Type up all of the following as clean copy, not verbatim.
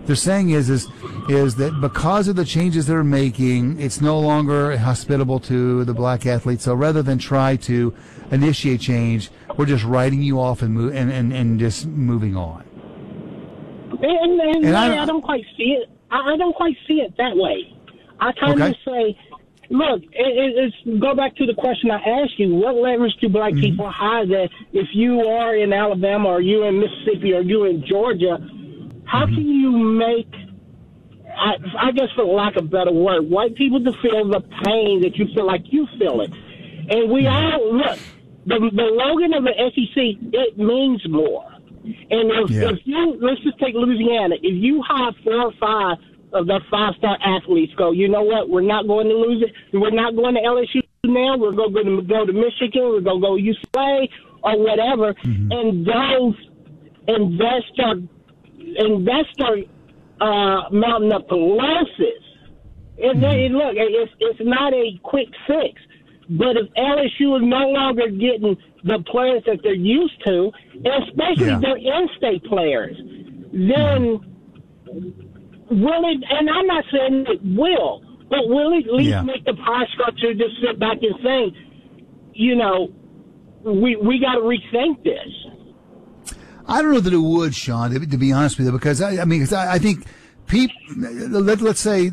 they're saying is that because of the changes they're making, it's no longer hospitable to the black athletes. So rather than try to initiate change, we're just writing you off and just moving on. And I don't quite see it. I don't quite see it that way. I kind of say, look, it's go back to the question I asked you. What leverage do black people have that if you are in Alabama or you in Mississippi or you in Georgia, how can you make, I guess for lack of a better word, white people to feel the pain that you feel like you feel it? And we all, look, the slogan of the SEC, it means more. And if you, let's just take Louisiana, if you have 4 or 5 of the 5-star athletes go, you know what, we're not going to lose it. We're not going to LSU now. We're going to go to Michigan. We're going to go UCLA or whatever. And those investor mounting up losses. And look, it's not a quick fix. But if LSU is no longer getting the players that they're used to, especially their in-state players, then will it, and I'm not saying it will, but will it at least make the power structure just sit back and say, you know, we got to rethink this? I don't know that it would, Sean, to be honest with you, because I think people, let's say,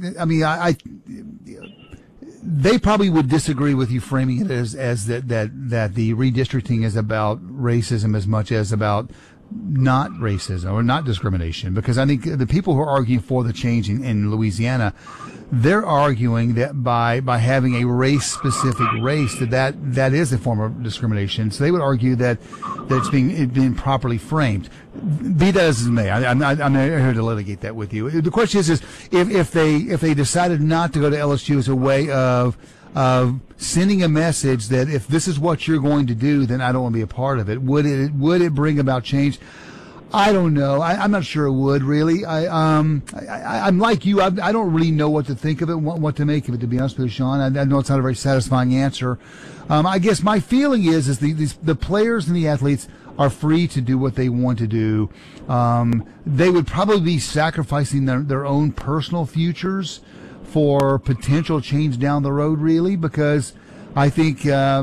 they probably would disagree with you framing it as that the redistricting is about racism as much as about not racism or not discrimination, because I think the people who are arguing for the change in Louisiana, they're arguing that by having a race-specific race, that is a form of discrimination. So they would argue that it's being properly framed. Be that as it may, I'm not here to litigate that with you. The question is if they decided not to go to LSU as a way of sending a message that if this is what you're going to do, then I don't want to be a part of it. Would it bring about change? I don't know. I'm not sure it would really. I'm like you. I don't really know what to think of it, what to make of it. To be honest with you, Sean, I know it's not a very satisfying answer. I guess my feeling is the players and the athletes are free to do what they want to do. They would probably be sacrificing their own personal futures for potential change down the road, really, because I think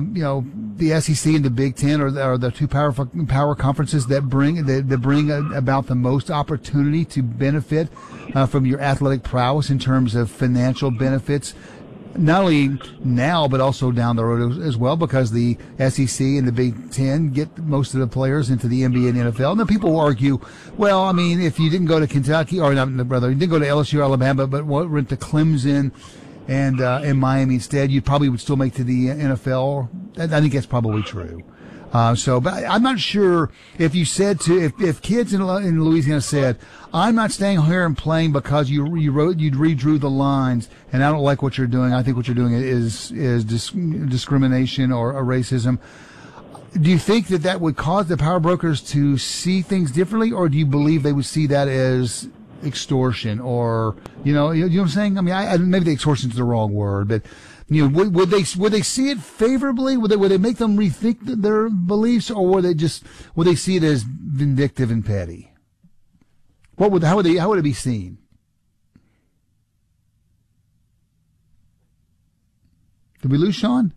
the SEC and the Big Ten are the two power conferences that bring about the most opportunity to benefit from your athletic prowess in terms of financial benefits, not only now but also down the road as well, because the SEC and the Big Ten get most of the players into the NBA and NFL. And then people will argue, well, I mean, if you didn't go to Kentucky you didn't go to LSU or Alabama, but went to Clemson and in Miami instead, you probably would still make to the NFL. I think that's probably true. But I'm not sure if you said if kids in Louisiana said, I'm not staying here and playing because you redrew the lines and I don't like what you're doing. I think what you're doing is discrimination or racism. Do you think that would cause the power brokers to see things differently, or do you believe they would see that as extortion, or you know what I'm saying? I mean, maybe the extortion is the wrong word, but would they see it favorably? Would they make them rethink their beliefs, or would they see it as vindictive and petty? How would it be seen? Did we lose Sean?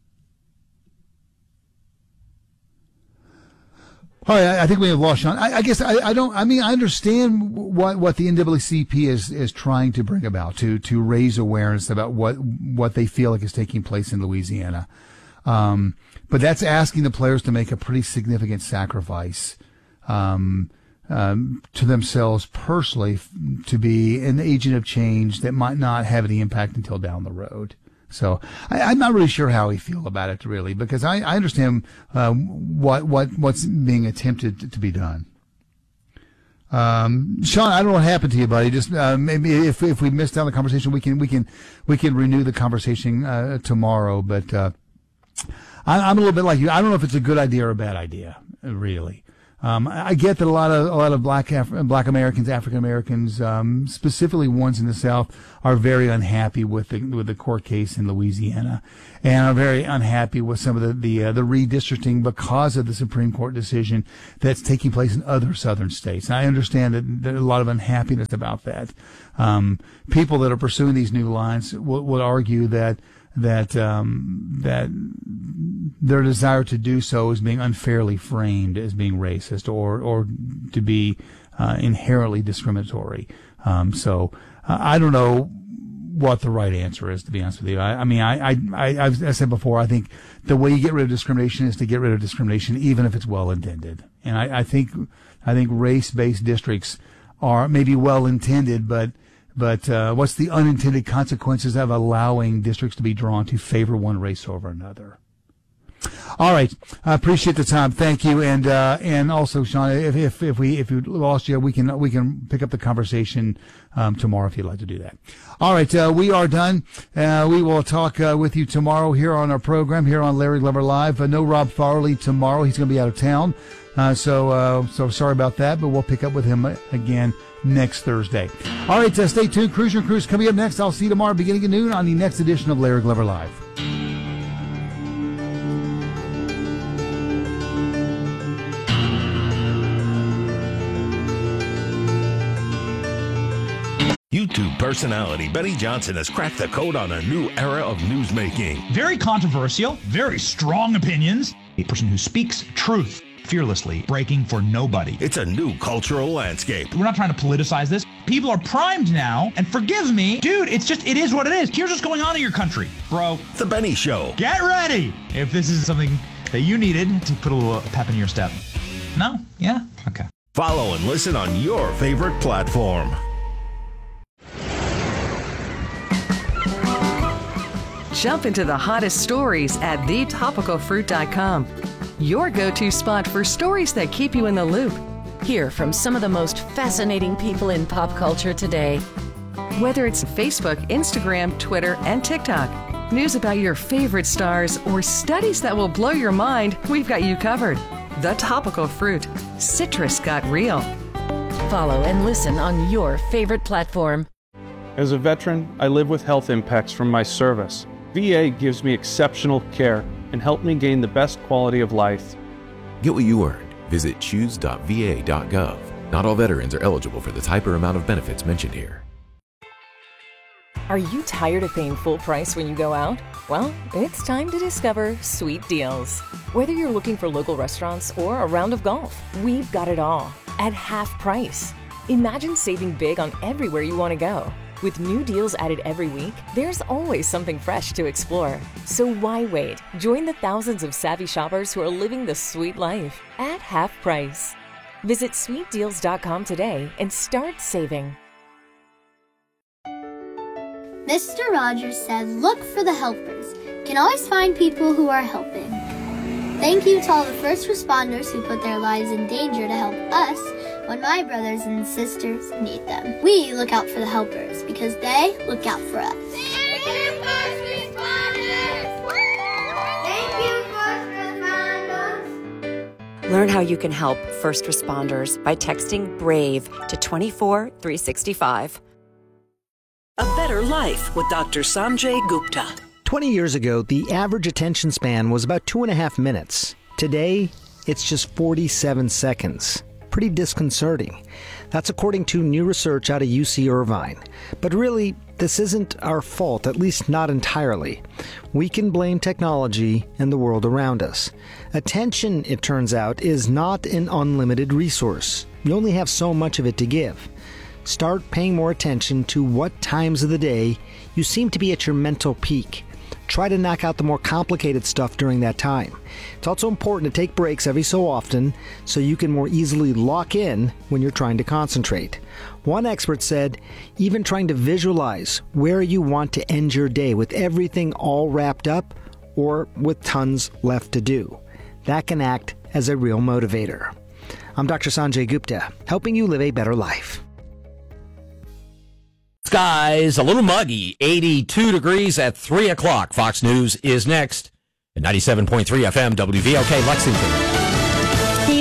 All right, I think we have lost Sean. I guess I understand what the NAACP is trying to bring about, to raise awareness about what they feel like is taking place in Louisiana. But that's asking the players to make a pretty significant sacrifice, to themselves personally, to be an agent of change that might not have any impact until down the road. So I'm not really sure how we feel about it, really, because I understand what's being attempted to be done. Sean, I don't know what happened to you, buddy. Just maybe if we missed out on the conversation, we can renew the conversation tomorrow. But I'm a little bit like you. I don't know if it's a good idea or a bad idea, really. I get that a lot of black Americans, African Americans, specifically ones in the South, are very unhappy with the court case in Louisiana, and are very unhappy with some of the redistricting because of the Supreme Court decision that's taking place in other southern states. And I understand that there's a lot of unhappiness about that. People that are pursuing these new lines will argue that their desire to do so is being unfairly framed as being racist or to be inherently discriminatory. So I don't know what the right answer is, to be honest with you. I've said before, I think the way you get rid of discrimination is to get rid of discrimination, even if it's well intended. And I think race-based districts are maybe well intended, but what's the unintended consequences of allowing districts to be drawn to favor one race over another? All right, I appreciate the time. Thank you, and also, Sean, if we lost you, we can pick up the conversation tomorrow if you'd like to do that. All right, we are done. We will talk with you tomorrow here on our program here on Larry Glover Live. No Rob Farley tomorrow; he's going to be out of town. So sorry about that, but we'll pick up with him again next Thursday. All right, stay tuned. Cruiser and Cruise coming up next. I'll see you tomorrow beginning at noon on the next edition of Larry Glover Live. YouTube personality Benny Johnson has cracked the code on a new era of newsmaking. Very controversial, very strong opinions. A person who speaks truth fearlessly, breaking for nobody. It's a new cultural landscape. We're not trying to politicize this. People are primed now, and forgive me, dude, it is what it is. Here's what's going on in your country, bro. The Benny Show. Get ready if this is something that you needed to put a little pep in your step. No? Yeah? Okay. Follow and listen on your favorite platform. Jump into the hottest stories at thetopicalfruit.com. Your go-to spot for stories that keep you in the loop. Hear from some of the most fascinating people in pop culture today. Whether it's Facebook, Instagram, Twitter, and TikTok, news about your favorite stars, or studies that will blow your mind, we've got you covered. The Topical Fruit. Citrus got real. Follow and listen on your favorite platform. As a veteran, I live with health impacts from my service. VA gives me exceptional care and helped me gain the best quality of life. Get what you earned. Visit choose.va.gov. Not all veterans are eligible for the type or amount of benefits mentioned here. Are you tired of paying full price when you go out? Well, it's time to discover Sweet Deals. Whether you're looking for local restaurants or a round of golf, we've got it all at half price. Imagine saving big on everywhere you want to go. With new deals added every week, there's always something fresh to explore. So why wait? Join the thousands of savvy shoppers who are living the sweet life at half price. Visit sweetdeals.com today and start saving. Mr. Rogers said, look for the helpers. You can always find people who are helping. Thank you to all the first responders who put their lives in danger to help us when my brothers and sisters need them. We look out for the helpers because they look out for us. Thank you, first responders! Thank you, first responders! Learn how you can help first responders by texting BRAVE to 24365. A Better Life with Dr. Sanjay Gupta. 20 years ago, the average attention span was about 2.5 minutes. Today, it's just 47 seconds. Pretty disconcerting. That's according to new research out of UC Irvine. But really, this isn't our fault, at least not entirely. We can blame technology and the world around us. Attention, it turns out, is not an unlimited resource. You only have so much of it to give. Start paying more attention to what times of the day you seem to be at your mental peak. Try to knock out the more complicated stuff during that time. It's also important to take breaks every so often so you can more easily lock in when you're trying to concentrate. One expert said, even trying to visualize where you want to end your day with everything all wrapped up or with tons left to do. That can act as a real motivator. I'm Dr. Sanjay Gupta, helping you live a better life. Skies a little muggy, 82 degrees at 3 o'clock. Fox News is next at 97.3 FM WVLK Lexington. He's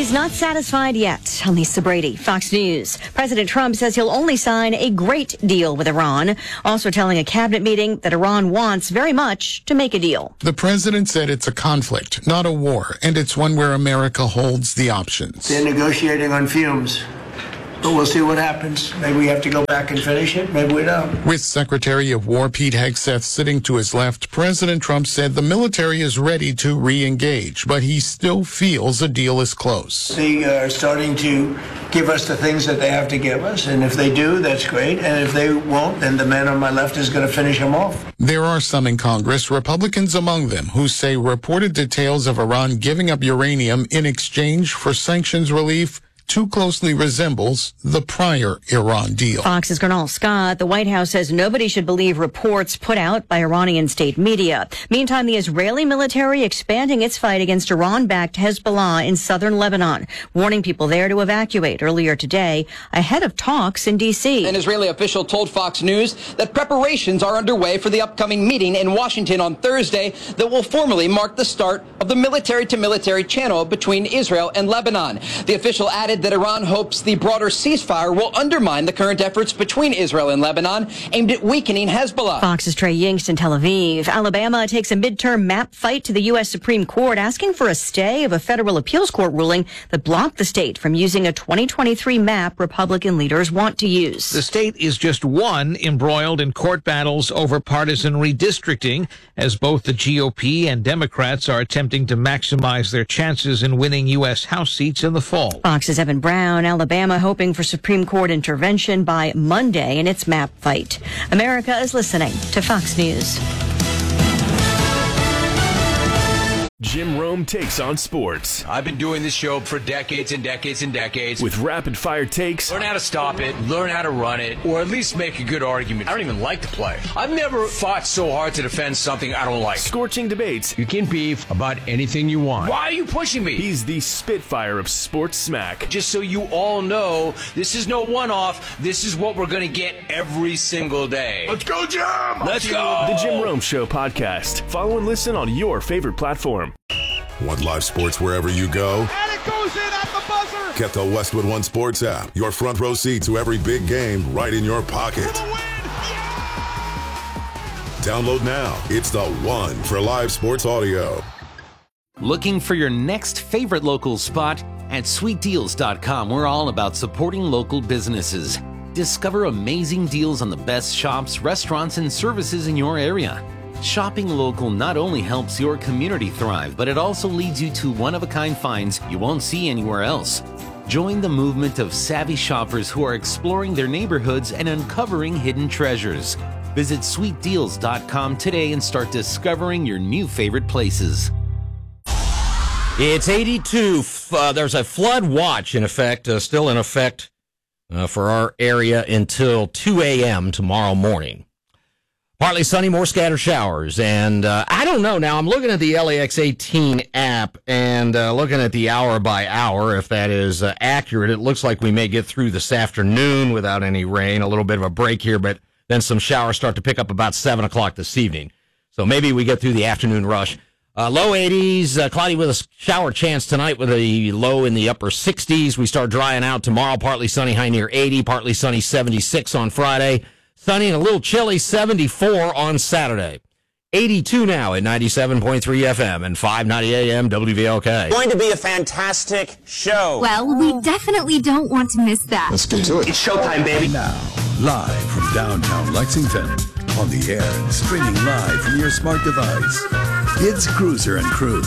he's not satisfied yet. Lisa Brady, Fox News. President Trump says he'll only sign a great deal with Iran, also telling a cabinet meeting that Iran wants very much to make a deal. The president said it's a conflict, not a war, and it's one where America holds the options. They're negotiating on fumes. But we'll see what happens. Maybe we have to go back and finish it. Maybe we don't. With Secretary of War Pete Hegseth sitting to his left, President Trump said the military is ready to re-engage, but he still feels a deal is close. They are starting to give us the things that they have to give us, and if they do, that's great. And if they won't, then the man on my left is going to finish them off. There are some in Congress, Republicans among them, who say reported details of Iran giving up uranium in exchange for sanctions relief too closely resembles the prior Iran deal. Fox's Gernal Scott, the White House says nobody should believe reports put out by Iranian state media. Meantime, the Israeli military expanding its fight against Iran-backed Hezbollah in southern Lebanon, warning people there to evacuate earlier today ahead of talks in D.C. An Israeli official told Fox News that preparations are underway for the upcoming meeting in Washington on Thursday that will formally mark the start of the military-to-military channel between Israel and Lebanon. The official added that Iran hopes the broader ceasefire will undermine the current efforts between Israel and Lebanon aimed at weakening Hezbollah. Fox's Trey Yingst in Tel Aviv. Alabama takes a midterm map fight to the U.S. Supreme Court, asking for a stay of a federal appeals court ruling that blocked the state from using a 2023 map Republican leaders want to use. The state is just one embroiled in court battles over partisan redistricting, as both the GOP and Democrats are attempting to maximize their chances in winning U.S. House seats in the fall. Fox's Evan Brown. Alabama hoping for Supreme Court intervention by Monday in its map fight. America is listening to Fox News. Jim Rome takes on sports. I've been doing this show for decades and decades and decades. With rapid-fire takes. Learn how to stop it, learn how to run it, or at least make a good argument. I don't even like to play. I've never fought so hard to defend something I don't like. Scorching debates. You can beef about anything you want. Why are you pushing me? He's the Spitfire of sports smack. Just so you all know, this is no one-off. This is what we're going to get every single day. Let's go, Jim! Let's go! The Jim Rome Show podcast. Follow and listen on your favorite platform. Want live sports wherever you go? And it goes in at the buzzer! Get the Westwood One Sports app. Your front row seat to every big game right in your pocket. Download now. It's the one for live sports audio. Looking for your next favorite local spot? At sweetdeals.com, we're all about supporting local businesses. Discover amazing deals on the best shops, restaurants, and services in your area. Shopping local not only helps your community thrive, but it also leads you to one-of-a-kind finds you won't see anywhere else. Join the movement of savvy shoppers who are exploring their neighborhoods and uncovering hidden treasures. Visit sweetdeals.com today and start discovering your new favorite places. It's 82. There's a flood watch in effect, still in effect for our area until 2 a.m. tomorrow morning. Partly sunny, more scattered showers, and I don't know. Now, I'm looking at the LAX 18 app and looking at the hour by hour, if that is accurate. It looks like we may get through this afternoon without any rain, a little bit of a break here, but then some showers start to pick up about 7 o'clock this evening. So maybe we get through the afternoon rush. Low 80s, cloudy with a shower chance tonight with a low in the upper 60s. We start drying out tomorrow, partly sunny, high near 80, partly sunny, 76 on Friday. Sunny and a little chilly, 74 on Saturday. 82 now at 97.3 FM and 590 AM WVLK. Going to be a fantastic show. Well, we definitely don't want to miss that. Let's get to it. It's showtime, baby. Now, live from downtown Lexington, on the air and streaming live from your smart device, it's Cruiser and Crew.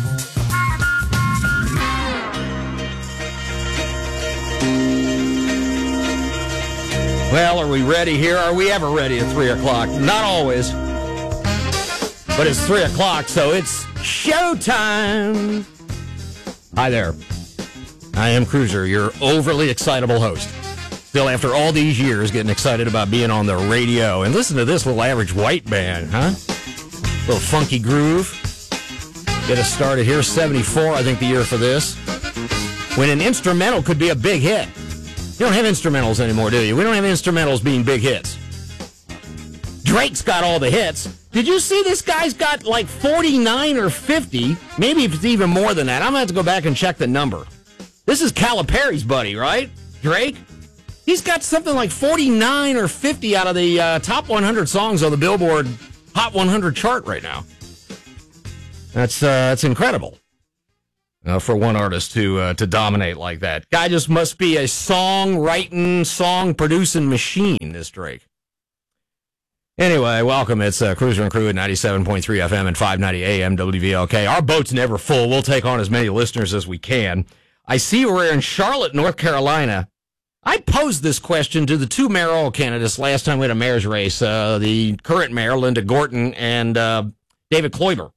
Well, are we ready here? Are we ever ready at 3 o'clock? Not always. But it's 3 o'clock, so it's showtime. Hi there. I am Cruiser, your overly excitable host. Still, after all these years, getting excited about being on the radio. And listen to this little average white band, huh? Little funky groove. Get us started here. 74, I think, the year for this. When an instrumental could be a big hit. You don't have instrumentals anymore, do you? We don't have instrumentals being big hits. Drake's got all the hits. Did you see this guy's got like 49 or 50? Maybe it's even more than that. I'm going to have to go back and check the number. This is Calipari's buddy, right? Drake? He's got something like 49 or 50 out of the top 100 songs on the Billboard Hot 100 chart right now. That's incredible for one artist to dominate like that. Guy just must be a song-writing, song-producing machine, this Drake. Anyway, welcome. It's Cruiser and Crew at 97.3 FM and 590 AM WVLK. Our boat's never full. We'll take on as many listeners as we can. I see we're in Charlotte, North Carolina. I posed this question to the two mayoral candidates last time we had a mayor's race, the current mayor, Linda Gorton, and David Kloiber.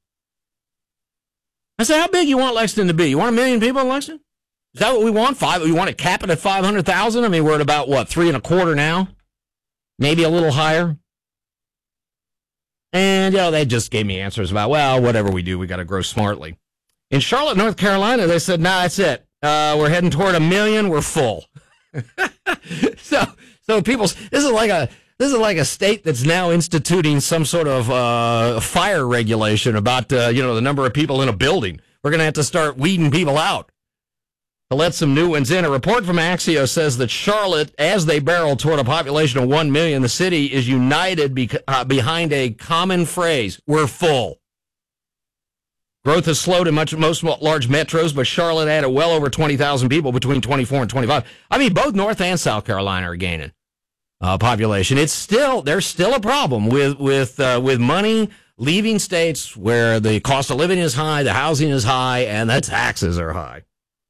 I said, how big you want Lexington to be? You want 1 million people in Lexington? Is that what we want? We want to cap it at 500,000? I mean, we're at about, 3.25 now? Maybe a little higher? And, they just gave me answers about, whatever we do, we got to grow smartly. In Charlotte, North Carolina, they said, that's it. We're heading toward 1 million. We're full. So people, this is like a state that's now instituting some sort of fire regulation about the number of people in a building. We're going to have to start weeding people out to let some new ones in. A report from Axios says that Charlotte, as they barrel toward a population of 1 million, the city is united behind a common phrase: we're full. Growth has slowed in most large metros, but Charlotte added well over 20,000 people between 24 and 25. I mean, both North and South Carolina are gaining population. There's still a problem with money leaving states where the cost of living is high, the housing is high, and the taxes are high.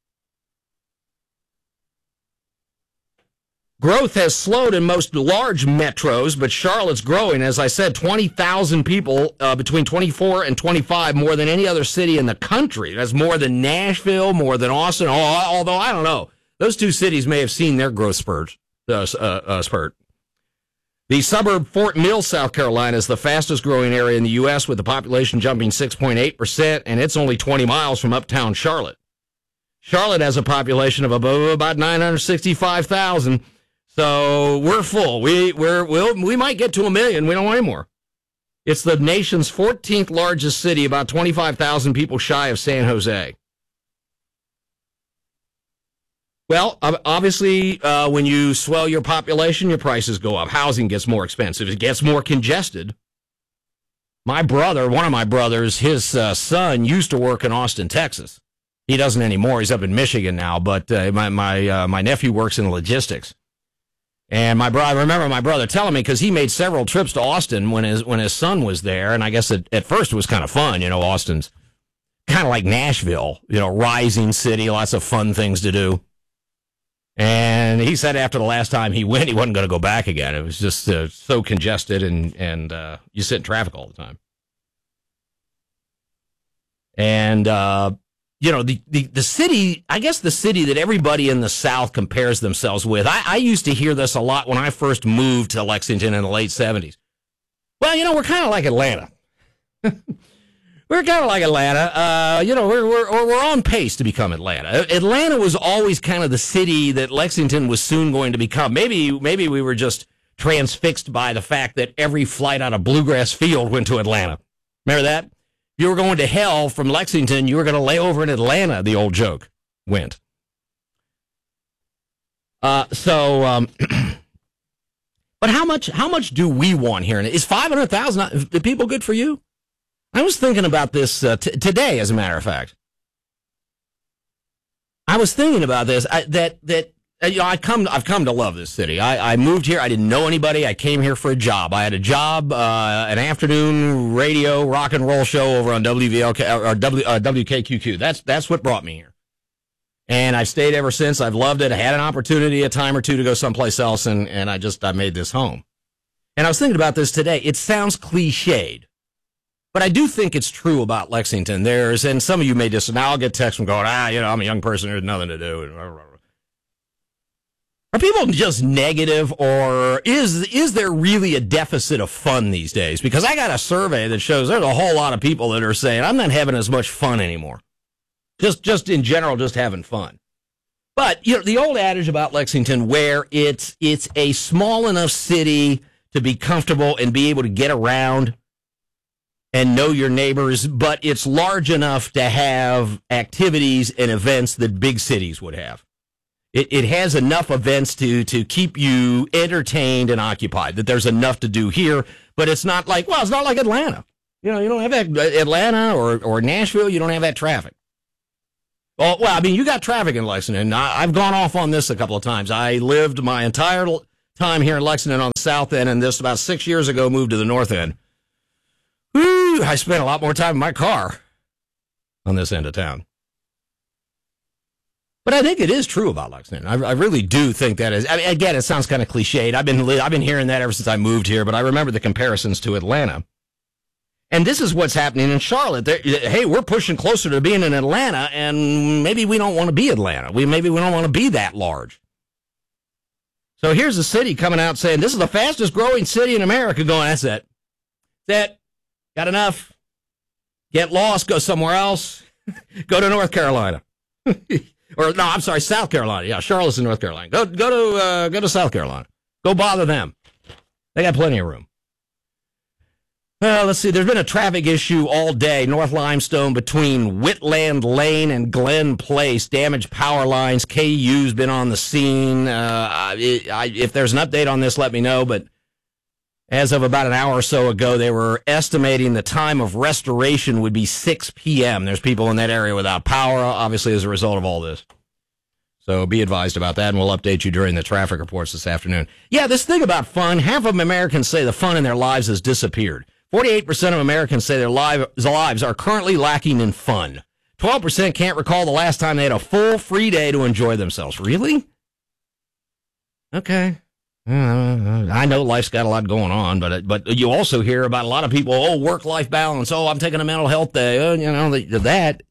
Growth has slowed in most large metros, but Charlotte's growing. As I said, 20,000 people between 24 and 25, more than any other city in the country. That's more than Nashville, more than Austin, although I don't know. Those two cities may have seen their growth spurt. The suburb Fort Mill, South Carolina, is the fastest growing area in the U.S., with the population jumping 6.8%, and it's only 20 miles from uptown Charlotte. Charlotte has a population of about 965,000. So we're full. We might get to 1 million. We don't want any more. It's the nation's 14th largest city, about 25,000 people shy of San Jose. Well, obviously, when you swell your population, your prices go up. Housing gets more expensive. It gets more congested. One of my brothers, his son used to work in Austin, Texas. He doesn't anymore. He's up in Michigan now. But my nephew works in logistics. And I remember my brother telling me, because he made several trips to Austin when his son was there, and I guess at first it was kind of fun. Austin's kind of like Nashville, rising city, lots of fun things to do. And he said after the last time he went, he wasn't going to go back again. It was just so congested, and you sit in traffic all the time. And the city, I guess the city that everybody in the South compares themselves with. I used to hear this a lot when I first moved to Lexington in the late 70s. Well, we're kind of like Atlanta. We're kind of like Atlanta. We're on pace to become Atlanta. Atlanta was always kind of the city that Lexington was soon going to become. Maybe we were just transfixed by the fact that every flight out of Bluegrass Field went to Atlanta. Remember that? You were going to hell from Lexington, you were going to lay over in Atlanta, the old joke went. But how much do we want here? Is 500,000 people good for you? I was thinking about this today, as a matter of fact. I was thinking about this, I've come to love this city. I moved here. I didn't know anybody. I came here for a job. I had a job, an afternoon radio rock and roll show over on WVLK or WKQQ. That's what brought me here. And I've stayed ever since. I've loved it. I had an opportunity a time or two to go someplace else, and I made this home. And I was thinking about this today. It sounds cliched, but I do think it's true about Lexington. And some of you may disagree. Now I'll get texts from going, I'm a young person. There's nothing to do. Are people just negative, or is there really a deficit of fun these days? Because I got a survey that shows there's a whole lot of people that are saying, I'm not having as much fun anymore. Just in general, just having fun. But, the old adage about Lexington, where it's a small enough city to be comfortable and be able to get around, and know your neighbors, but it's large enough to have activities and events that big cities would have. It has enough events to keep you entertained and occupied, that there's enough to do here, but it's not like Atlanta. You don't have that Atlanta or Nashville, you don't have that traffic. Well, I mean, you got traffic in Lexington. I've gone off on this a couple of times. I lived my entire time here in Lexington on the south end, and this about 6 years ago moved to the north end. Woo, I spent a lot more time in my car on this end of town. But I think it is true about Lexington. I really do think that is. I mean, again, it sounds kind of cliched. I've been hearing that ever since I moved here, but I remember the comparisons to Atlanta. And this is what's happening in Charlotte. Hey, we're pushing closer to being in Atlanta, and maybe we don't want to be Atlanta. Maybe we don't want to be that large. So here's the city coming out saying, this is the fastest growing city in America. Going, that's it. That's it. Got enough. Get lost. Go somewhere else. Go to North Carolina. Or no, I'm sorry, South Carolina. Yeah, Charlotte's in North Carolina. Go to South Carolina. Go bother them. They got plenty of room. Well, let's see. There's been a traffic issue all day. North Limestone between Whitland Lane and Glen Place. Damaged power lines. KU's been on the scene. If there's an update on this, let me know. But as of about an hour or so ago, they were estimating the time of restoration would be 6 p.m. There's people in that area without power, obviously, as a result of all this. So be advised about that, and we'll update you during the traffic reports this afternoon. Yeah, this thing about fun, half of Americans say the fun in their lives has disappeared. 48% of Americans say their lives are currently lacking in fun. 12% can't recall the last time they had a full free day to enjoy themselves. Really? Okay. I know life's got a lot going on, but you also hear about a lot of people, work-life balance, I'm taking a mental health day, that.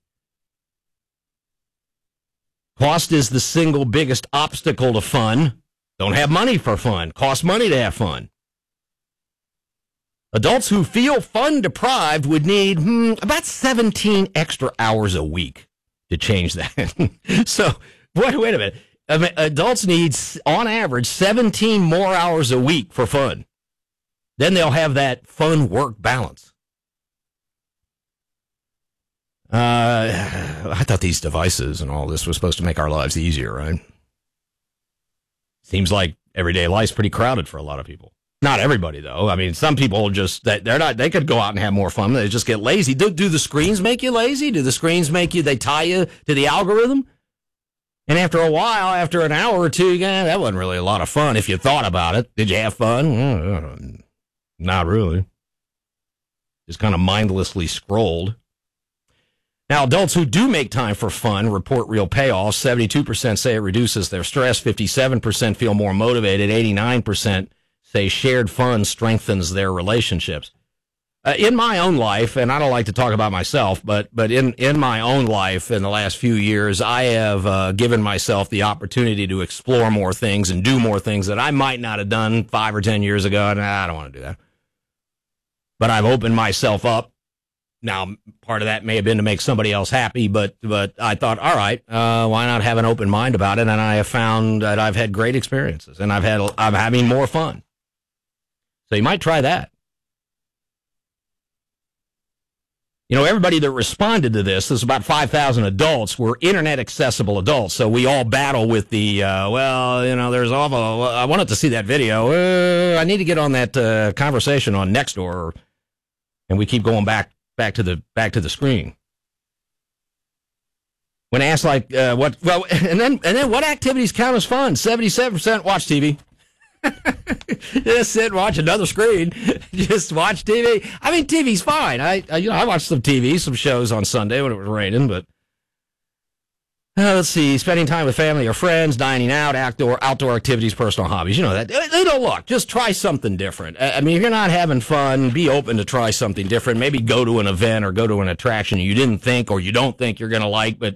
Cost is the single biggest obstacle to fun. Don't have money for fun. Costs money to have fun. Adults who feel fun deprived would need about 17 extra hours a week to change that. So, wait a minute. Adults need, on average, 17 more hours a week for fun. Then they'll have that fun-work balance. I thought these devices and all this was supposed to make our lives easier, right? Seems like everyday life's pretty crowded for a lot of people. Not everybody, though. I mean, some people they could go out and have more fun. They just get lazy. Do the screens make you lazy? Do the screens they tie you to the algorithm? And after a while, after an hour or two, that wasn't really a lot of fun if you thought about it. Did you have fun? Not really. Just kind of mindlessly scrolled. Now, adults who do make time for fun report real payoffs. 72% say it reduces their stress. 57% feel more motivated. 89% say shared fun strengthens their relationships. In my own life, and I don't like to talk about myself, but in my own life in the last few years, I have given myself the opportunity to explore more things and do more things that I might not have done 5 or 10 years ago. And I don't want to do that. But I've opened myself up. Now, part of that may have been to make somebody else happy, but I thought, all right, why not have an open mind about it? And I have found that I've had great experiences, and I'm having more fun. So you might try that. Everybody that responded to this is about 5,000 adults, were internet accessible adults. So we all battle with the, there's awful, I wanted to see that video. I need to get on that conversation on Nextdoor. And we keep going back to the screen. When asked and then what activities count as fun? 77% watch TV. Just sit and watch another screen. Just watch TV. I mean, TV's fine. I watched some TV, some shows on Sunday when it was raining, but let's see, spending time with family or friends, dining out, outdoor activities, personal hobbies. You know that. Look, just try something different. I mean, if you're not having fun, be open to try something different. Maybe go to an event or go to an attraction you didn't think or you don't think you're going to like, but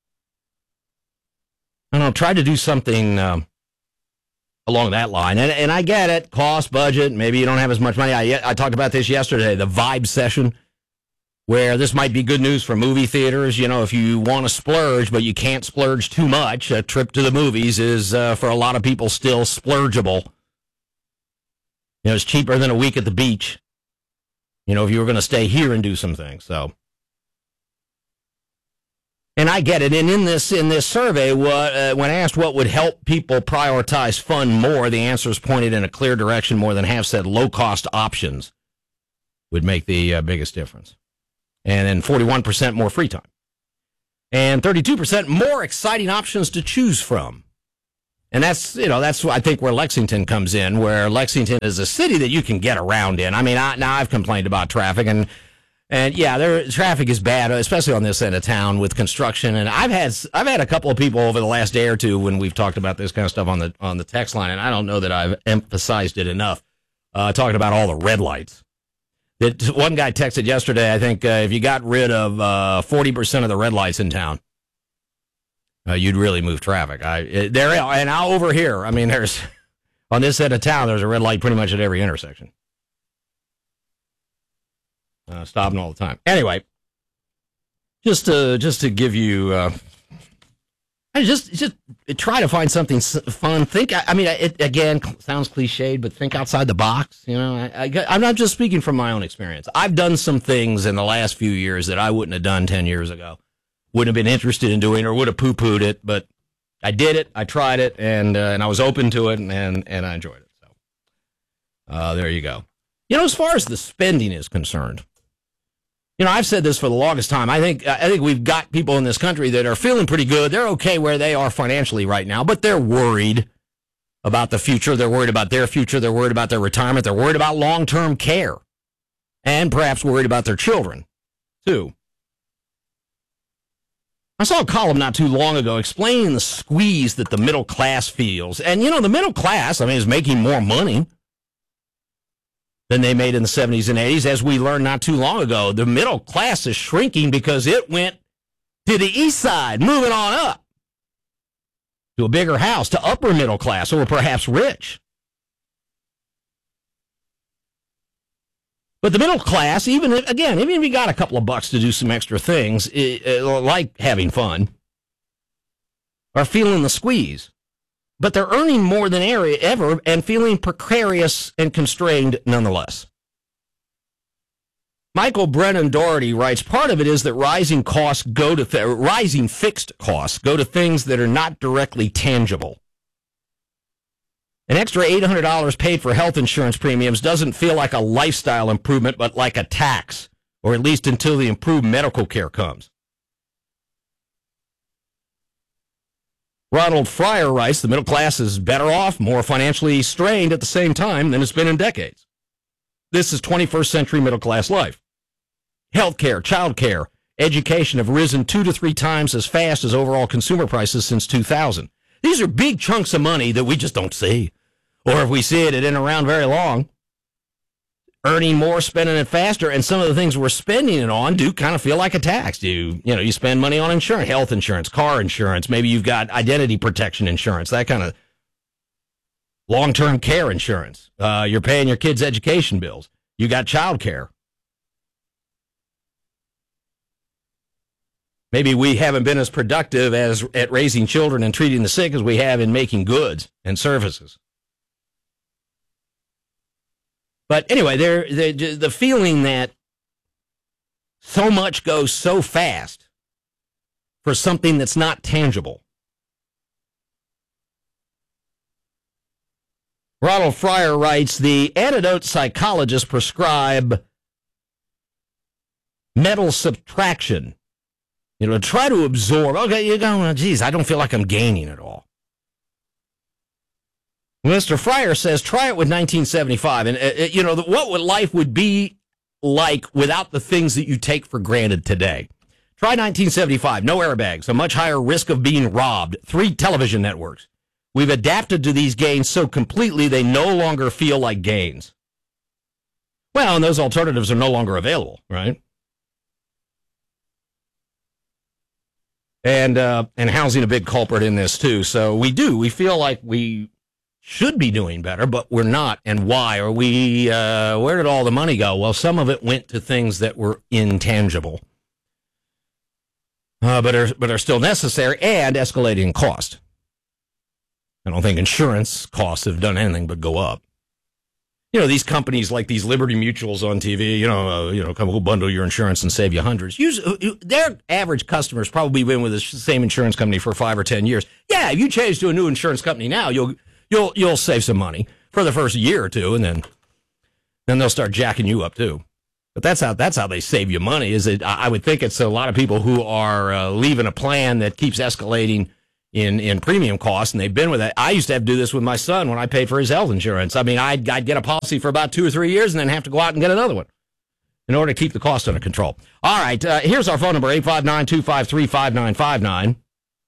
I don't know, try to do something along that line. And I get it, cost, budget, maybe you don't have as much money. I talked about this yesterday, the vibe session, where this might be good news for movie theaters. If you want to splurge, but you can't splurge too much, a trip to the movies is, for a lot of people, still splurgeable. It's cheaper than a week at the beach. if you were going to stay here and do some things. So, and I get it. And in this survey, when asked what would help people prioritize fun more, the answers pointed in a clear direction. More than half said low-cost options would make the biggest difference. And then 41% more free time. And 32% more exciting options to choose from. And that's I think where Lexington comes in, where Lexington is a city that you can get around in. I mean, now I've complained about traffic, and yeah, traffic is bad, especially on this end of town with construction. And I've had a couple of people over the last day or two when we've talked about this kind of stuff on the text line, and I don't know that I've emphasized it enough, talking about all the red lights. That one guy texted yesterday, I think if you got rid of 40% of the red lights in town, you'd really move traffic. And now over here, I mean, there's on this end of town, there's a red light pretty much at every intersection. Stopping all the time. Anyway, just to give you, just try to find something fun. It again sounds cliched, but think outside the box. I'm not just speaking from my own experience. I've done some things in the last few years that I wouldn't have done 10 years ago. Wouldn't have been interested in doing, or would have poo-pooed it, but I did it, I tried it, and I was open to it, and I enjoyed it. So, there you go. As far as the spending is concerned, I've said this for the longest time. I think we've got people in this country that are feeling pretty good. They're okay where they are financially right now, but they're worried about the future. They're worried about their future. They're worried about their retirement. They're worried about long-term care, and perhaps worried about their children, too. I saw a column not too long ago explaining the squeeze that the middle class feels. And, the middle class, is making more money than they made in the 70s and 80s. As we learned not too long ago, the middle class is shrinking because it went to the east side, moving on up to a bigger house, to upper middle class, or perhaps rich. But the middle class, even if you got a couple of bucks to do some extra things, like having fun, are feeling the squeeze. But they're earning more than ever and feeling precarious and constrained nonetheless. Michael Brennan Doherty writes, part of it is that rising fixed costs go to things that are not directly tangible. An extra $800 paid for health insurance premiums doesn't feel like a lifestyle improvement, but like a tax, or at least until the improved medical care comes. Ronald Fryer writes, the middle class is better off, more financially strained at the same time than it's been in decades. This is 21st century middle class life. Healthcare, childcare, education have risen 2 to 3 times as fast as overall consumer prices since 2000. These are big chunks of money that we just don't see. Or if we see it, it isn't around very long. Earning more, spending it faster, and some of the things we're spending it on do kind of feel like a tax. You spend money on insurance, health insurance, car insurance. Maybe you've got identity protection insurance, that kind of long-term care insurance. You're paying your kids' education bills. You got child care. Maybe we haven't been as productive at raising children and treating the sick as we have in making goods and services. But anyway, the feeling that so much goes so fast for something that's not tangible. Ronald Fryer writes, the antidote psychologists prescribe mental subtraction. Try to absorb. Okay, you're going, geez, I don't feel like I'm gaining at all. Mr. Fryer says, try it with 1975. And, what life would be like without the things that you take for granted today. Try 1975. No airbags. A much higher risk of being robbed. 3 television networks. We've adapted to these gains so completely they no longer feel like gains. Well, and those alternatives are no longer available, right? And housing a big culprit in this, too. So we feel like we should be doing better, but we're not. And why? Are we, where did all the money go? Well, some of it went to things that were intangible, but are still necessary and escalating in cost. I don't think insurance costs have done anything but go up. these companies like these Liberty Mutuals on TV, come we'll bundle your insurance and save you hundreds. Their average customer's probably been with the same insurance company for 5 or 10 years. Yeah, if you change to a new insurance company now, you'll save some money for the first year or two, and then they'll start jacking you up too. But that's how they save you money. I would think it's a lot of people who are leaving a plan that keeps escalating in premium costs, and they've been with it. I used to have to do this with my son when I paid for his health insurance. I mean, I'd get a policy for about 2 or 3 years and then have to go out and get another one in order to keep the cost under control. All right, here's our phone number, 859-253-5959.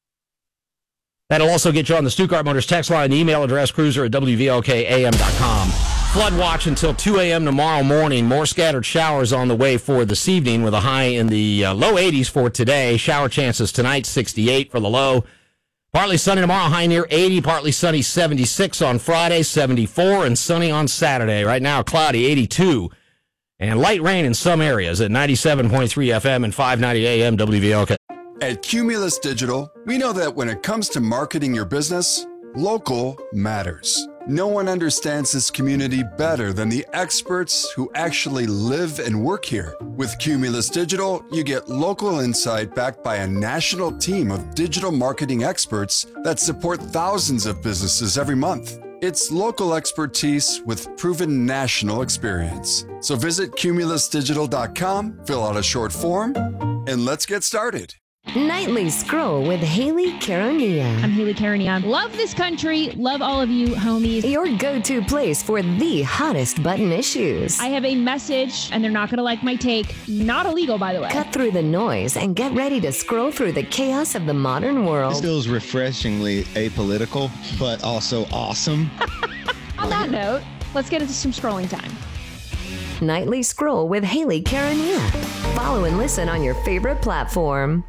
That'll also get you on the Stuttgart Motors text line, the email address, cruiser@WVLKAM.com. Flood watch until 2 a.m. tomorrow morning. More scattered showers on the way for this evening with a high in the low 80s for today. Shower chances tonight, 68 for the low. Partly sunny tomorrow, high near 80. Partly sunny, 76 on Friday, 74, and sunny on Saturday. Right now, cloudy, 82. And light rain in some areas at 97.3 FM and 590 AM WVLK. At Cumulus Digital, we know that when it comes to marketing your business, local matters. No one understands this community better than the experts who actually live and work here. With Cumulus Digital, you get local insight backed by a national team of digital marketing experts that support thousands of businesses every month. It's local expertise with proven national experience. So visit cumulusdigital.com, fill out a short form, and let's get started. Nightly Scroll with Haley Karania. I'm Haley Karania. Love this country. Love all of you, homies. Your go-to place for the hottest button issues. I have a message, and they're not going to like my take. Not illegal, by the way. Cut through the noise and get ready to scroll through the chaos of the modern world. This feels refreshingly apolitical, but also awesome. On that note, let's get into some scrolling time. Nightly Scroll with Haley Karania. Follow and listen on your favorite platform.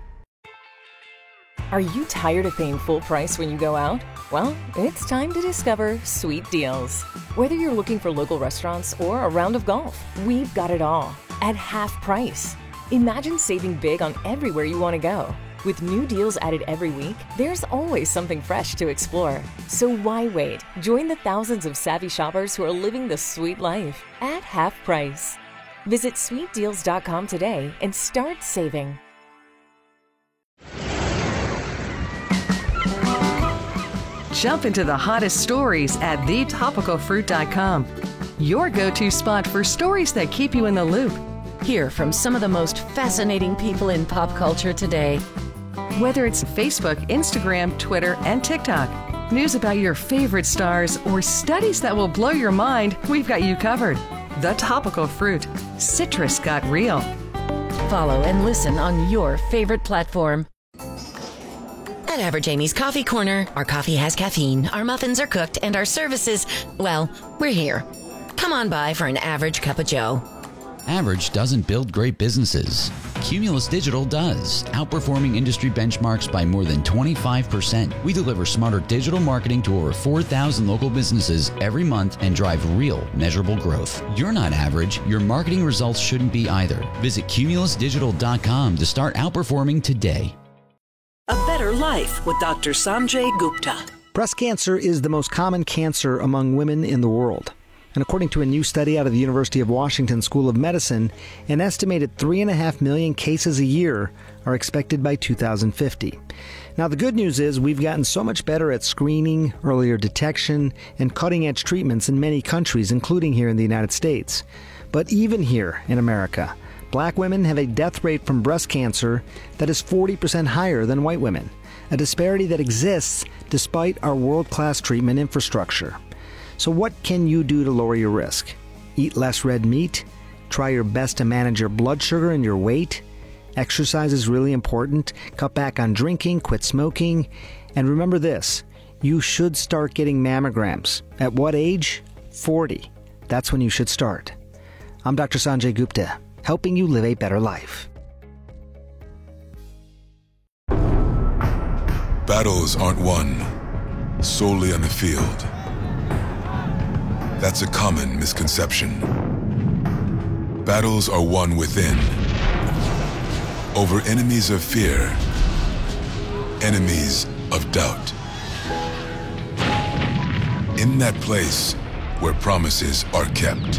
Are you tired of paying full price when you go out? Well, it's time to discover Sweet Deals. Whether you're looking for local restaurants or a round of golf, we've got it all at half price. Imagine saving big on everywhere you want to go. With new deals added every week, there's always something fresh to explore. So why wait? Join the thousands of savvy shoppers who are living the sweet life at half price. Visit sweetdeals.com today and start saving. Jump into the hottest stories at thetopicalfruit.com. Your go-to spot for stories that keep you in the loop. Hear from some of the most fascinating people in pop culture today. Whether it's Facebook, Instagram, Twitter, and TikTok, news about your favorite stars, or studies that will blow your mind, we've got you covered. The Topical Fruit. Citrus got real. Follow and listen on your favorite platform. At Average Amy's Coffee Corner, our coffee has caffeine, our muffins are cooked, and our services, well, we're here. Come on by for an average cup of joe. Average doesn't build great businesses. Cumulus Digital does, outperforming industry benchmarks by more than 25%. We deliver smarter digital marketing to over 4,000 local businesses every month and drive real, measurable growth. You're not average. Your marketing results shouldn't be either. Visit cumulusdigital.com to start outperforming today. A Better Life with Dr. Sanjay Gupta. Breast cancer is the most common cancer among women in the world. And according to a new study out of the University of Washington School of Medicine, an estimated 3.5 million cases a year are expected by 2050. Now, the good news is we've gotten so much better at screening, earlier detection, and cutting-edge treatments in many countries, including here in the United States. But even here in America, Black women have a death rate from breast cancer that is 40% higher than white women, a disparity that exists despite our world-class treatment infrastructure. So what can you do to lower your risk? Eat less red meat? Try your best to manage your blood sugar and your weight? Exercise is really important. Cut back on drinking, quit smoking. And remember this, you should start getting mammograms. At what age? 40. That's when you should start. I'm Dr. Sanjay Gupta, helping you live a better life. Battles aren't won solely on the field. That's a common misconception. Battles are won within, over enemies of fear, enemies of doubt. In that place, where promises are kept.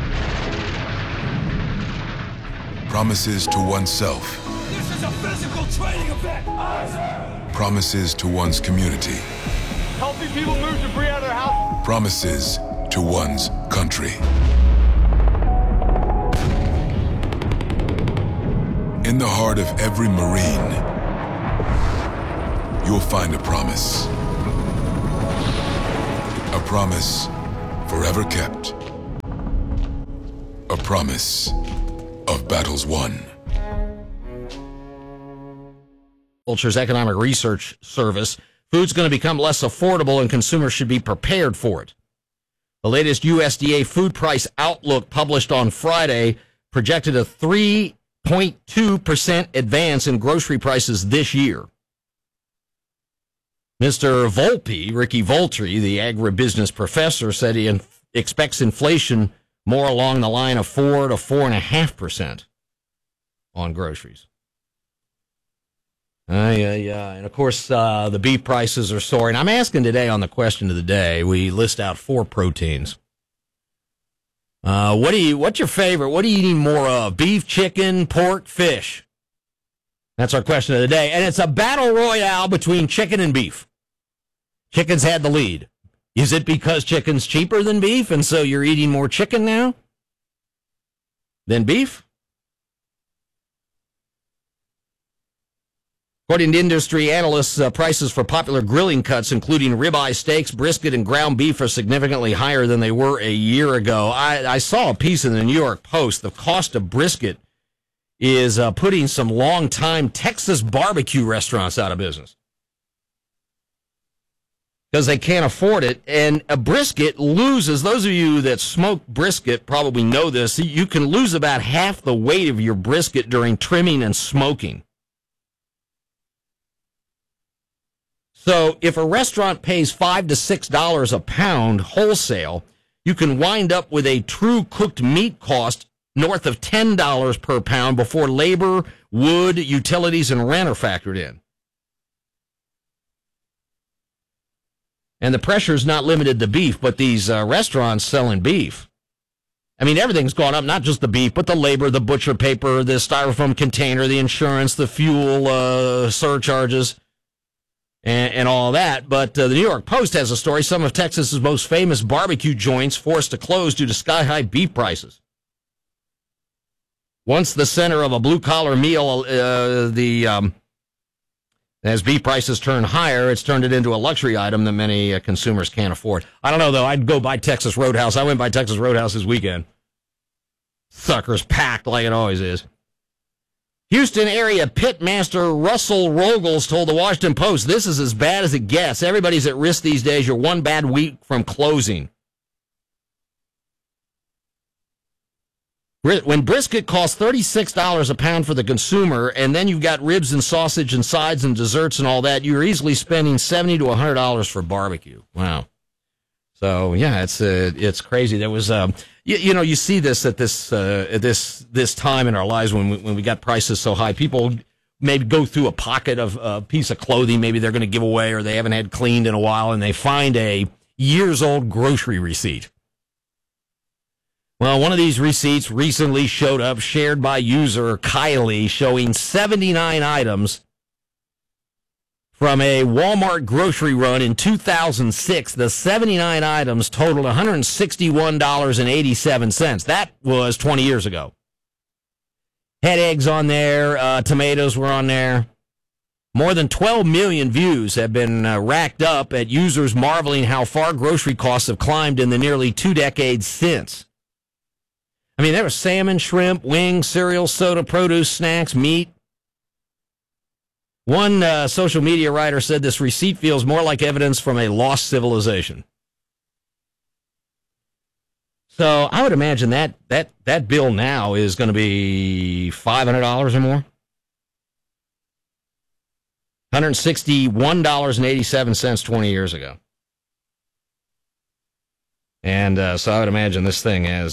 Promises to oneself. This is a physical training event. Promises to one's community. Healthy people move debris out of their house. Promises to one's country. In the heart of every Marine, you'll find a promise. A promise forever kept. A promise of battles won. Vulture's Economic Research Service. Food's going to become less affordable and consumers should be prepared for it. The latest USDA food price outlook published on Friday projected a 3.2% advance in grocery prices this year. Mr. Volpe, Ricky Voltri, the agribusiness professor, said he expects inflation more along the line of 4 to 4.5% on groceries. And of course, the beef prices are soaring. I'm asking today on the question of the day, we list out 4 proteins. What's your favorite? What are you eating more of? Beef, chicken, pork, fish? That's our question of the day. And it's a battle royale between chicken and beef. Chicken's had the lead. Is it because chicken's cheaper than beef, and so you're eating more chicken now than beef? According to industry analysts, prices for popular grilling cuts, including ribeye steaks, brisket, and ground beef, are significantly higher than they were a year ago. I saw a piece in the New York Post. The cost of brisket is putting some long-time Texas barbecue restaurants out of business because they can't afford it. And a brisket loses, those of you that smoke brisket probably know this, you can lose about half the weight of your brisket during trimming and smoking. So if a restaurant pays $5 to $6 a pound wholesale, you can wind up with a true cooked meat cost north of $10 per pound before labor, wood, utilities, and rent are factored in. And the pressure is not limited to beef, but these restaurants selling beef. I mean, everything's gone up, not just the beef, but the labor, the butcher paper, the styrofoam container, the insurance, the fuel surcharges. And all that. But the New York Post has a story. Some of Texas's most famous barbecue joints forced to close due to sky-high beef prices. Once the center of a blue-collar meal, as beef prices turn higher, it's turned it into a luxury item that many consumers can't afford. I don't know, though. I'd go by Texas Roadhouse. I went by Texas Roadhouse this weekend. Sucker's packed like it always is. Houston area pitmaster Russell Rogels told the Washington Post, this is as bad as it gets. Everybody's at risk these days. You're one bad week from closing. When brisket costs $36 a pound for the consumer, and then you've got ribs and sausage and sides and desserts and all that, you're easily spending $70 to $100 for barbecue. Wow. So, yeah, it's crazy. There was, you see this at this time in our lives when we got prices so high. People maybe go through a pocket of a piece of clothing maybe they're going to give away or they haven't had cleaned in a while, and they find a years-old grocery receipt. Well, one of these receipts recently showed up, shared by user Kylie, showing 79 items from a Walmart grocery run in 2006. The 79 items totaled $161.87. That was 20 years ago. Had eggs on there. Tomatoes were on there. More than 12 million views have been racked up at users marveling how far grocery costs have climbed in the nearly 2 decades since. I mean, there was salmon, shrimp, wings, cereal, soda, produce, snacks, meat. One social media writer said this receipt feels more like evidence from a lost civilization. So I would imagine that bill now is going to be $500 or more. $161.87 20 years ago. And so I would imagine this thing has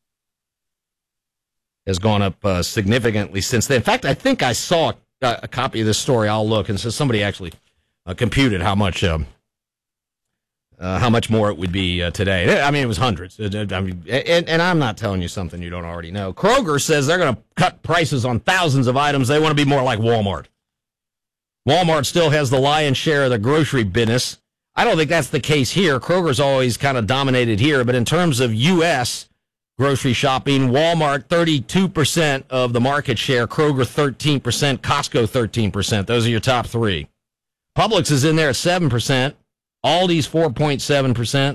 gone up significantly since then. In fact, I think I saw a copy of this story. I'll look, and so somebody actually computed how much how much more it would be today. I mean, it was hundreds. And I'm not telling you something you don't already know. Kroger says they're going to cut prices on thousands of items. They want to be more like Walmart. Walmart still has the lion's share of the grocery business. I don't think that's the case here. Kroger's always kind of dominated here, but in terms of U.S. grocery shopping, Walmart 32% of the market share, Kroger 13%, Costco 13%. Those are your top three. Publix is in there at 7%. Aldi's 4.7%.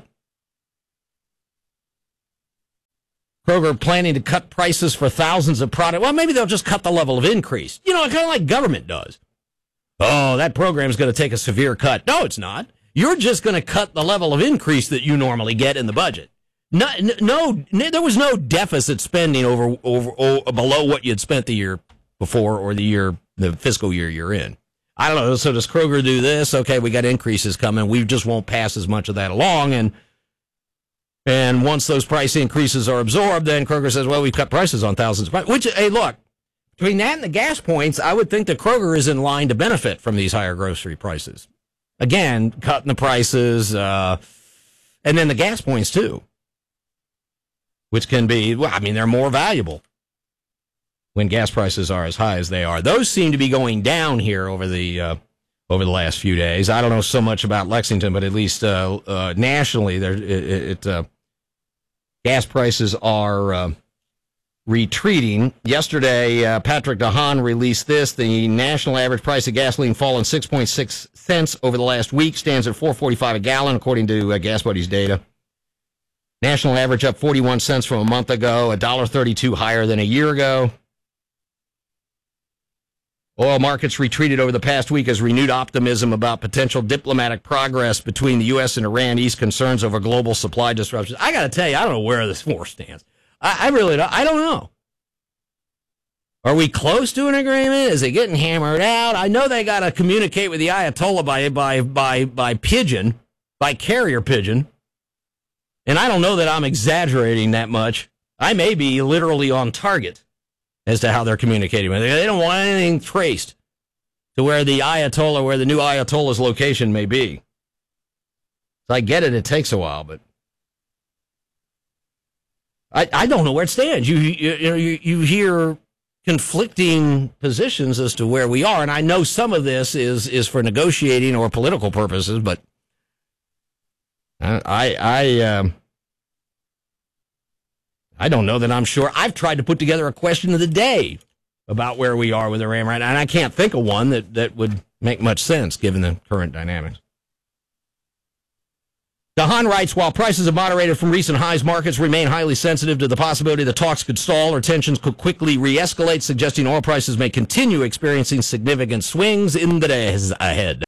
Kroger planning to cut prices for thousands of products. Well, maybe they'll just cut the level of increase. You know, kind of like government does. Oh, that program's going to take a severe cut. No, it's not. You're just going to cut the level of increase that you normally get in the budget. No, there was no deficit spending over below what you'd spent the year before or the fiscal year you're in. I don't know. So does Kroger do this? Okay, we got increases coming. We just won't pass as much of that along. And once those price increases are absorbed, then Kroger says, well, we've cut prices on thousands of products. Which, hey, look, between that and the gas points, I would think that Kroger is in line to benefit from these higher grocery prices. Again, cutting the prices, and then the gas points too, which can be, well, I mean, they're more valuable when gas prices are as high as they are. Those seem to be going down here over the last few days. I don't know so much about Lexington, but at least nationally, gas prices are retreating. Yesterday, Patrick DeHaan released this. The national average price of gasoline fallen 6.6 cents over the last week, stands at $4.45 a gallon, according to Gas Buddy's data. National average up 41 cents from a month ago, $1.32 higher than a year ago. Oil markets retreated over the past week as renewed optimism about potential diplomatic progress between the U.S. and Iran eased concerns over global supply disruptions. I got to tell you, I don't know where this war stands. I really don't. I don't know. Are we close to an agreement? Is it getting hammered out? I know they got to communicate with the Ayatollah by pigeon, by carrier pigeon. And I don't know that I'm exaggerating that much. I may be literally on target as to how they're communicating. They don't want anything traced to where the Ayatollah, where the new Ayatollah's location may be. So I get it. It takes a while, but I don't know where it stands. You hear conflicting positions as to where we are, and I know some of this is for negotiating or political purposes, but I don't know that I'm sure. I've tried to put together a question of the day about where we are with Iran right now, and I can't think of one that would make much sense given the current dynamics. DeHaan writes, while prices have moderated from recent highs, markets remain highly sensitive to the possibility that talks could stall or tensions could quickly re-escalate, suggesting oil prices may continue experiencing significant swings in the days ahead.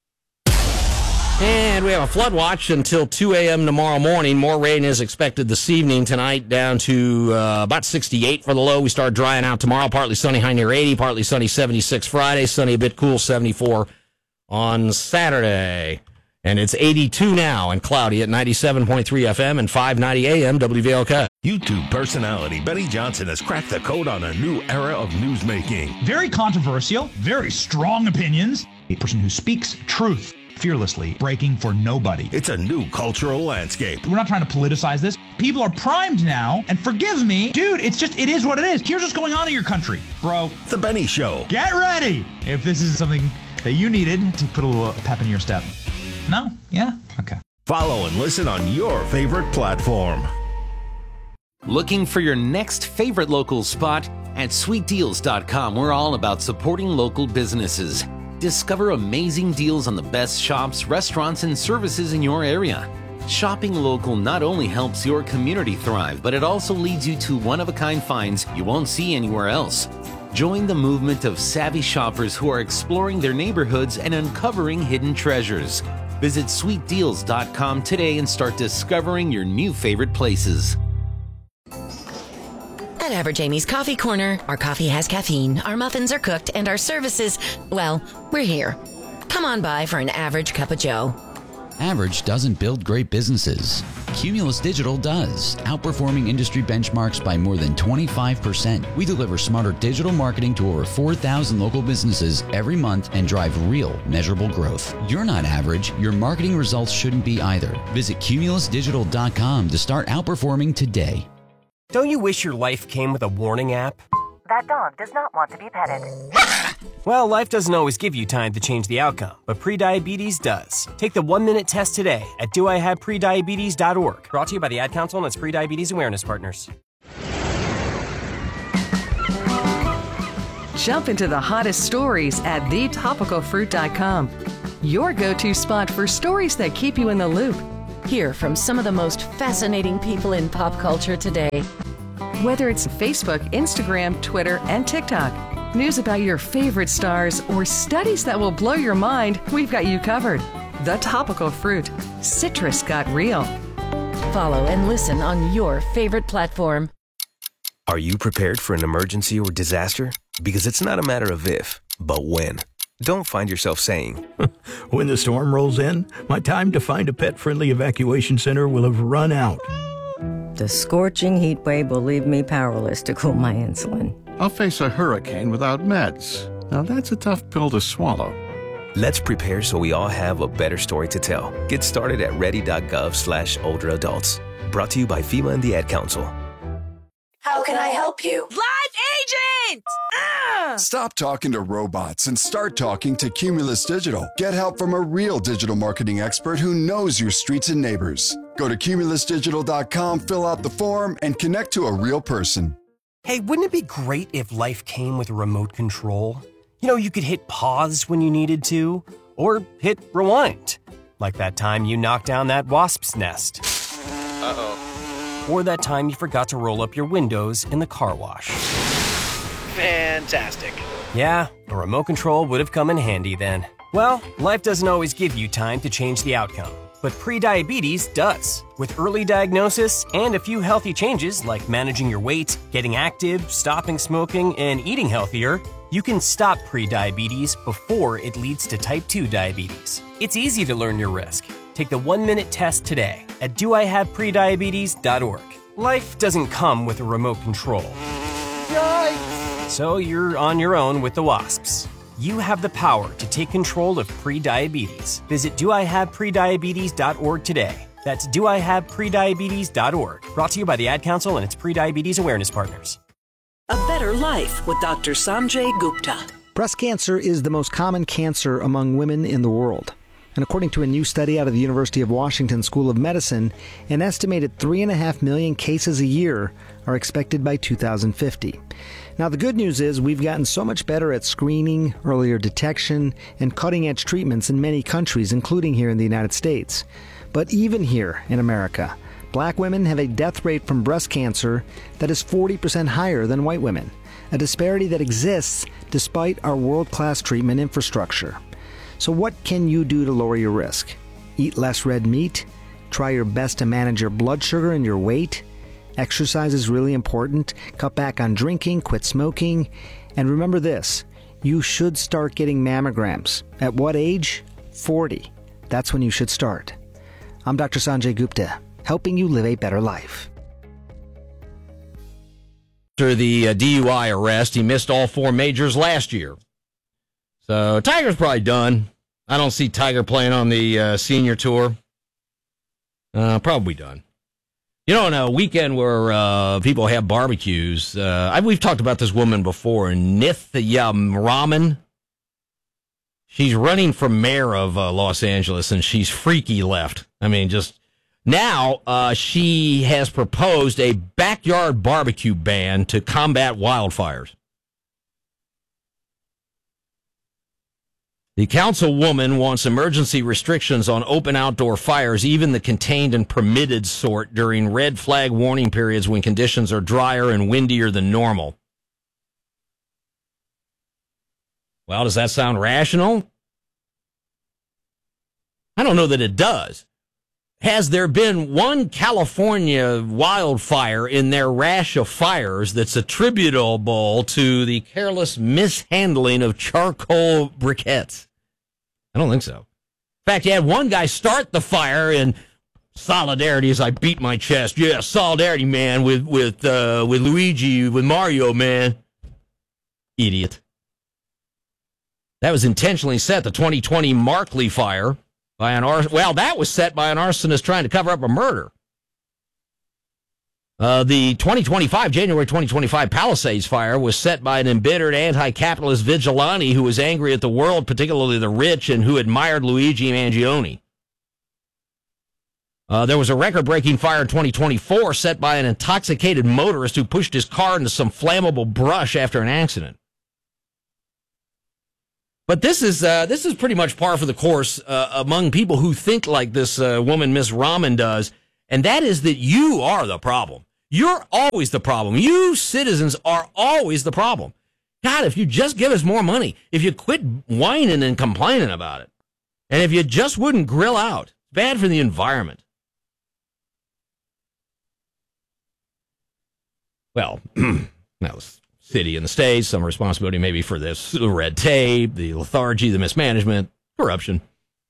And we have a flood watch until 2 a.m. tomorrow morning. More rain is expected this evening. Tonight down to about 68 for the low. We start drying out tomorrow. Partly sunny, high near 80. Partly sunny, 76 Friday. Sunny, a bit cool, 74 on Saturday. And it's 82 now and cloudy at 97.3 FM and 590 AM WVLK. YouTube personality Benny Johnson has cracked the code on a new era of newsmaking. Very controversial, very strong opinions. A person who speaks truth fearlessly, breaking for nobody. It's a new cultural landscape. We're not trying to politicize this. People are primed now, and forgive me, dude, it is what it is. Here's what's going on in your country, bro. The Benny Show. Get ready if this is something that you needed to put a little pep in your step. No? Yeah? Okay. Follow and listen on your favorite platform. Looking for your next favorite local spot? At sweetdeals.com, we're all about supporting local businesses. Discover amazing deals on the best shops, restaurants, and services in your area. Shopping local not only helps your community thrive, but it also leads you to one-of-a-kind finds you won't see anywhere else. Join the movement of savvy shoppers who are exploring their neighborhoods and uncovering hidden treasures. Visit sweetdeals.com today and start discovering your new favorite places. At Average Amy's Coffee Corner, our coffee has caffeine, our muffins are cooked, and our services, well, we're here. Come on by for an average cup of joe. Average doesn't build great businesses. Cumulus Digital does, outperforming industry benchmarks by more than 25%. We deliver smarter digital marketing to over 4,000 local businesses every month and drive real, measurable growth. You're not average. Your marketing results shouldn't be either. Visit cumulusdigital.com to start outperforming today. Don't you wish your life came with a warning app? That dog does not want to be petted. Well, life doesn't always give you time to change the outcome, but prediabetes does. Take the 1-minute test today at doihaveprediabetes.org. Brought to you by the Ad Council and its Prediabetes Awareness Partners. Jump into the hottest stories at thetopicalfruit.com. Your go-to spot for stories that keep you in the loop. Hear from some of the most fascinating people in pop culture today. Whether it's Facebook, Instagram, Twitter, and TikTok, news about your favorite stars, or studies that will blow your mind, we've got you covered. The Topical Fruit. Citrus got real. Follow and listen on your favorite platform. Are you prepared for an emergency or disaster? Because it's not a matter of if, but when. Don't find yourself saying, when the storm rolls in, my time to find a pet-friendly evacuation center will have run out. The scorching heat wave will leave me powerless to cool my insulin. I'll face a hurricane without meds. Now that's a tough pill to swallow. Let's prepare so we all have a better story to tell. Get started at ready.gov/older adults. Brought to you by FEMA and the Ad Council. How can I help you? Live agent! Stop talking to robots and start talking to Cumulus Digital. Get help from a real digital marketing expert who knows your streets and neighbors. Go to cumulusdigital.com, fill out the form, and connect to a real person. Hey, wouldn't it be great if life came with a remote control? You know, you could hit pause when you needed to, or hit rewind. Like that time you knocked down that wasp's nest. Uh-oh. Or that time you forgot to roll up your windows in the car wash. Fantastic. Yeah, a remote control would have come in handy then. Well, life doesn't always give you time to change the outcome, but prediabetes does. With early diagnosis and a few healthy changes like managing your weight, getting active, stopping smoking, and eating healthier, you can stop prediabetes before it leads to type 2 diabetes. It's easy to learn your risk. Take the 1-minute test today at doihaveprediabetes.org. Life doesn't come with a remote control. Yikes! So you're on your own with the wasps. You have the power to take control of prediabetes. Visit doihaveprediabetes.org today. That's doihaveprediabetes.org. Brought to you by the Ad Council and its Prediabetes Awareness Partners. A Better Life with Dr. Sanjay Gupta. Breast cancer is the most common cancer among women in the world. And according to a new study out of the University of Washington School of Medicine, an estimated 3.5 million cases a year are expected by 2050. Now, the good news is we've gotten so much better at screening, earlier detection, and cutting-edge treatments in many countries, including here in the United States. But even here in America, black women have a death rate from breast cancer that is 40% higher than white women, a disparity that exists despite our world-class treatment infrastructure. So what can you do to lower your risk? Eat less red meat? Try your best to manage your blood sugar and your weight? Exercise is really important. Cut back on drinking, quit smoking. And remember this, you should start getting mammograms. At what age? 40. That's when you should start. I'm Dr. Sanjay Gupta, helping you live a better life. After the DUI arrest, he missed all 4 majors last year. So Tiger's probably done. I don't see Tiger playing on the senior tour. Probably done. You know, on a weekend where people have barbecues, we've talked about this woman before, Nithya Raman. She's running for mayor of Los Angeles, and she's freaky left. I mean, just now she has proposed a backyard barbecue ban to combat wildfires. The councilwoman wants emergency restrictions on open outdoor fires, even the contained and permitted sort, during red flag warning periods when conditions are drier and windier than normal. Well, does that sound rational? I don't know that it does. Has there been one California wildfire in their rash of fires that's attributable to the careless mishandling of charcoal briquettes? I don't think so. In fact, you had one guy start the fire and Solidarity as I beat my chest. Yeah, solidarity, man, with Luigi, with Mario, man. Idiot. That was intentionally set, the 2020 Markley fire, by that was set by an arsonist trying to cover up a murder. The January 2025 Palisades fire was set by an embittered anti-capitalist vigilante who was angry at the world, particularly the rich, and who admired Luigi Mangione. There was a record-breaking fire in 2024 set by an intoxicated motorist who pushed his car into some flammable brush after an accident. But this is pretty much par for the course among people who think like this woman, Miss Rahman, does, and that is that you are the problem. You're always the problem. You citizens are always the problem. God, if you just give us more money, if you quit whining and complaining about it, and if you just wouldn't grill out, it's bad for the environment. Well, that was city and the state, some responsibility maybe for this red tape, the lethargy, the mismanagement, corruption.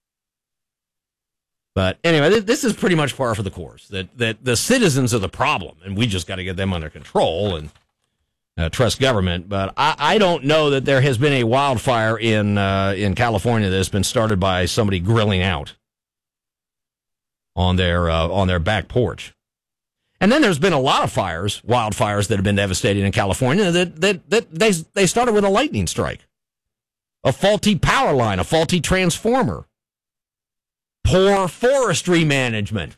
But anyway, this is pretty much par for the course, that the citizens are the problem, and we just got to get them under control and trust government. But I don't know that there has been a wildfire in California that's been started by somebody grilling out on their back porch. And then there's been a lot of wildfires that have been devastating in California that they started with a lightning strike, a faulty power line, a faulty transformer, poor forestry management.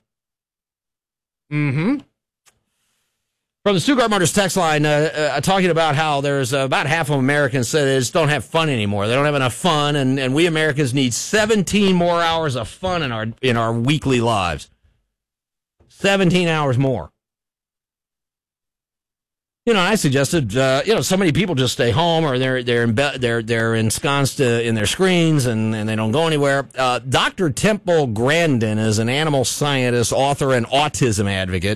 From the Stuttgart Motors text line, talking about how there's about half of Americans say they just don't have fun anymore. They don't have enough fun, and we Americans need 17 more hours of fun in our weekly lives. 17 hours more. I suggested, so many people just stay home, or they're ensconced in their screens and they don't go anywhere. Dr. Temple Grandin is an animal scientist, author, and autism advocate.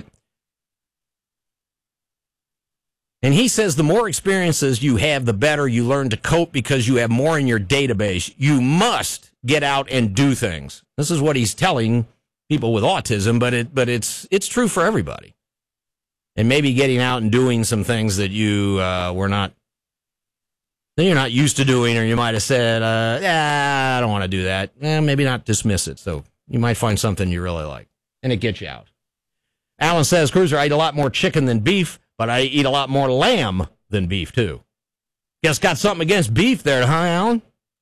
And he says the more experiences you have, the better you learn to cope because you have more in your database. You must get out and do things. This is what he's telling people with autism, but it's true for everybody. And maybe getting out and doing some things that you're not used to doing, or you might have said, I don't want to do that. Maybe not dismiss it. So you might find something you really like, and it gets you out. Alan says, Cruiser, I eat a lot more chicken than beef, but I eat a lot more lamb than beef, too. Guess got something against beef there, huh, Alan?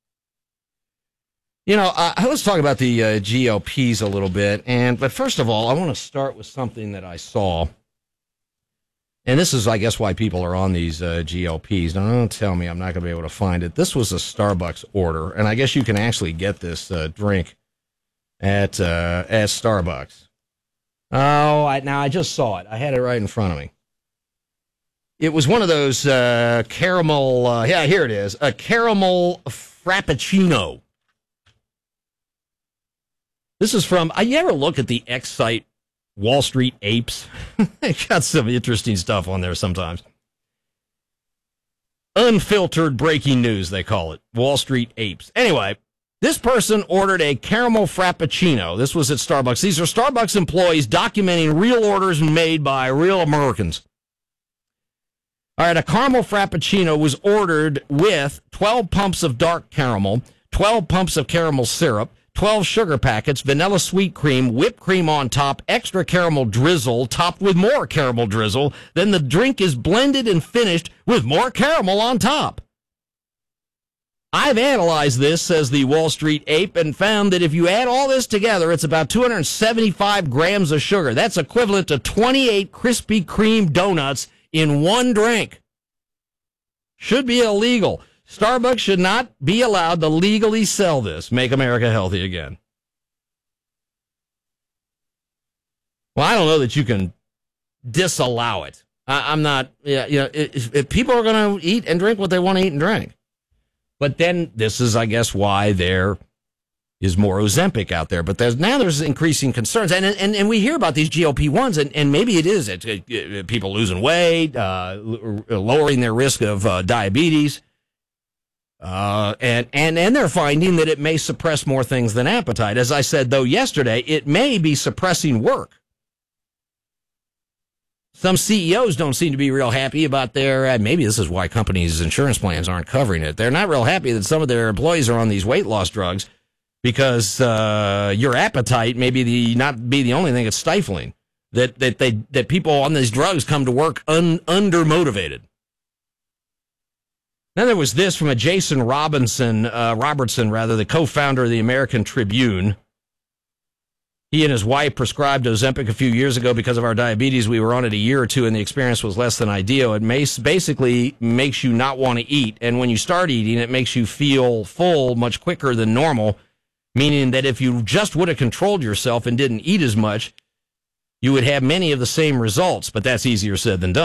Let's talk about the GOPs a little bit. But first of all, I want to start with something that I saw. And this is, I guess, why people are on these GOPs. Now, don't tell me I'm not going to be able to find it. This was a Starbucks order, and I guess you can actually get this drink at Starbucks. I just saw it. I had it right in front of me. It was one of those caramel, here it is, a caramel frappuccino. This is from, you ever look at the X site, Wall Street Apes? They got some interesting stuff on there sometimes. Unfiltered breaking news, they call it. Wall Street Apes. Anyway, this person ordered a caramel frappuccino. This was at Starbucks. These are Starbucks employees documenting real orders made by real Americans. All right, a caramel frappuccino was ordered with 12 pumps of dark caramel, 12 pumps of caramel syrup, 12 sugar packets, vanilla sweet cream, whipped cream on top, extra caramel drizzle, topped with more caramel drizzle. Then the drink is blended and finished with more caramel on top. I've analyzed this, says the Wall Street Ape, and found that if you add all this together, it's about 275 grams of sugar. That's equivalent to 28 Krispy Kreme donuts in one drink. Should be illegal. Starbucks should not be allowed to legally sell this. Make America healthy again. Well, I don't know that you can disallow it. I'm not, if people are going to eat and drink what they want to eat and drink. But then this is, I guess, why there is more Ozempic out there. But there's increasing concerns. And we hear about these GLP ones, and maybe it is people losing weight, lowering their risk of diabetes. And they're finding that it may suppress more things than appetite. As I said, though, yesterday, it may be suppressing work. Some CEOs don't seem to be real happy about their, maybe this is why companies' insurance plans aren't covering it. They're not real happy that some of their employees are on these weight loss drugs because your appetite may be not be the only thing that's stifling. That people on these drugs come to work undermotivated. Then there was this from a Jason Robertson, the co-founder of the American Tribune. He and his wife prescribed Ozempic a few years ago because of our diabetes. We were on it a year or two, and the experience was less than ideal. It basically makes you not want to eat, and when you start eating, it makes you feel full much quicker than normal, meaning that if you just would have controlled yourself and didn't eat as much, you would have many of the same results, but that's easier said than done.